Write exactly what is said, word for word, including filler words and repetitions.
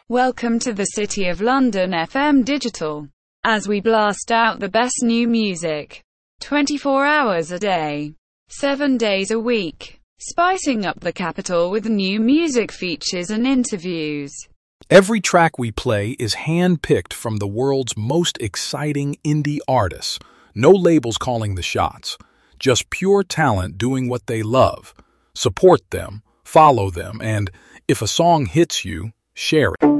Welcome to the City of London F M Digital, as we blast out the best new music, twenty-four hours a day, seven days a week, spicing up the capital with new music features and interviews. Every track we play is hand-picked from the world's most exciting indie artists. No labels calling the shots, just pure talent doing what they love. Support them, follow them, and if a song hits you, share it.